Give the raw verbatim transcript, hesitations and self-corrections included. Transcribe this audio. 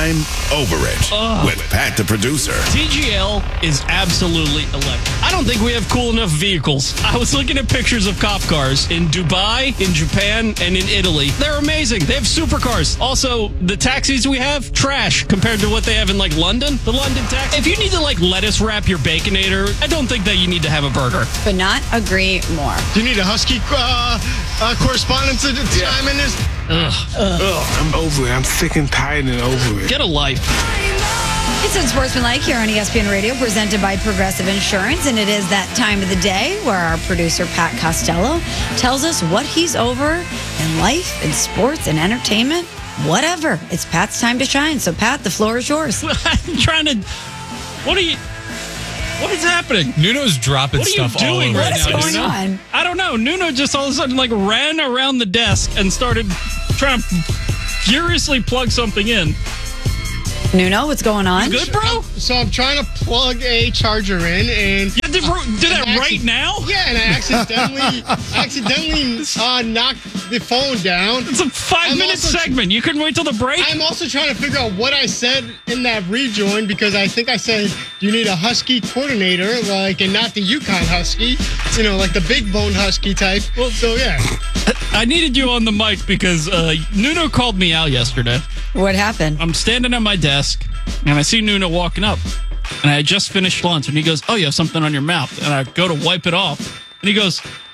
I'm over it Ugh. with Pat the producer. T G L is absolutely electric. I don't think we have cool enough vehicles. I was looking at pictures of cop cars in Dubai, in Japan, and in Italy. They're amazing. They have supercars. Also, the taxis we have, trash compared to what they have in like London. The London taxi. If you need to like lettuce wrap your Baconator, I don't think that you need to have a burger. Could not agree more. Do you need a Husky uh, uh, correspondent to Yeah. chime in this? Ugh. Ugh, I'm over it. I'm sick and tired and over it. Get a life. It's Unsportsmanlike here on E S P N Radio, presented by Progressive Insurance, and it is that time of the day where our producer Pat Costello tells us what he's over in life, in sports, and entertainment. Whatever. It's Pat's time to shine. So, Pat, the floor is yours. I'm trying to. What are you? What is happening? Nuno's dropping What are you stuff all doing over. right What is now, going Nuno? on? I don't know. Nuno just all of a sudden like ran around the desk and started trying to furiously plug something in. Nuno, what's going on? You good, bro? So I'm trying to plug a charger in, and You did, did that and right acci- now? Yeah, and I accidentally, accidentally uh, knocked the phone down. It's a five-minute I'm also- segment. You couldn't wait till the break? I'm also trying to figure out what I said in that rejoin because I think I said you need a Husky coordinator, like, and not the Yukon Husky, you know, like the big bone Husky type. Well, so yeah. I needed you on the mic because uh, Nuno called me out yesterday. What happened? I'm standing at my desk, and I see Nuno walking up. And I had just finished lunch, and he goes, oh, you have something on your mouth. And I go to wipe it off. And he goes,